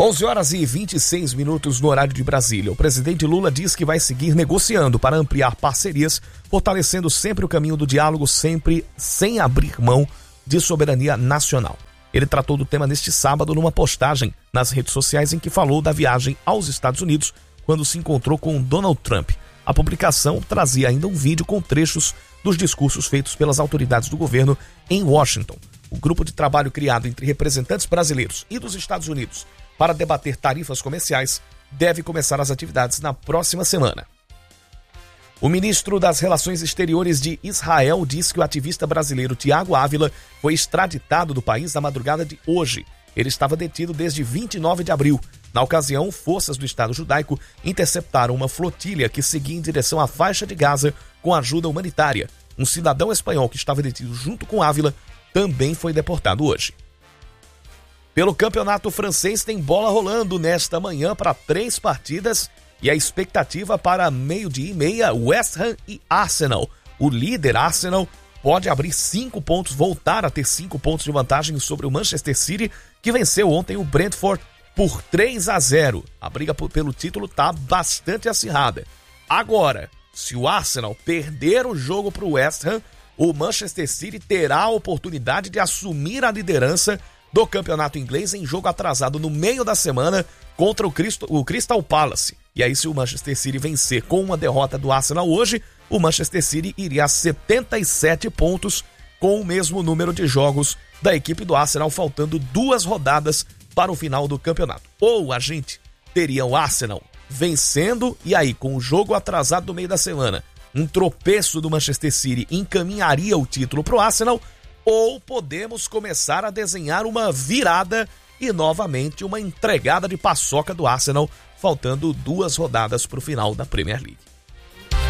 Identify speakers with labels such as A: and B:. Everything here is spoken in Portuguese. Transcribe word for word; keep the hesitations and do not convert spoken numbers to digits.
A: onze horas e vinte e seis minutos no horário de Brasília. O presidente Lula diz que vai seguir negociando para ampliar parcerias, fortalecendo sempre o caminho do diálogo, sempre sem abrir mão de soberania nacional. Ele tratou do tema neste sábado numa postagem nas redes sociais em que falou da viagem aos Estados Unidos quando se encontrou com Donald Trump. A publicação trazia ainda um vídeo com trechos dos discursos feitos pelas autoridades do governo em Washington. O grupo de trabalho criado entre representantes brasileiros e dos Estados Unidos para debater tarifas comerciais deve começar as atividades na próxima semana. O ministro das Relações Exteriores de Israel diz que o ativista brasileiro Tiago Ávila foi extraditado do país na madrugada de hoje. Ele estava detido desde vinte e nove de abril. Na ocasião, forças do Estado Judaico interceptaram uma flotilha que seguia em direção à faixa de Gaza com ajuda humanitária. Um cidadão espanhol que estava detido junto com Ávila também foi deportado hoje. Pelo campeonato francês tem bola rolando nesta manhã para três partidas e a expectativa para meio-dia e meia, West Ham e Arsenal. O líder Arsenal pode abrir cinco pontos, voltar a ter cinco pontos de vantagem sobre o Manchester City, que venceu ontem o Brentford por três a zero. A briga pelo título está bastante acirrada. Agora, se o Arsenal perder o jogo para o West Ham, o Manchester City terá a oportunidade de assumir a liderança do campeonato inglês em jogo atrasado no meio da semana contra o, Cristo, o Crystal Palace. E aí, se o Manchester City vencer com uma derrota do Arsenal hoje, o Manchester City iria a setenta e sete pontos com o mesmo número de jogos da equipe do Arsenal, faltando duas rodadas para o final do campeonato. Ou a gente teria o Arsenal vencendo e aí, com o jogo atrasado no meio da semana, um tropeço do Manchester City encaminharia o título para o Arsenal, ou podemos começar a desenhar uma virada e novamente uma entregada de paçoca do Arsenal, faltando duas rodadas para o final da Premier League.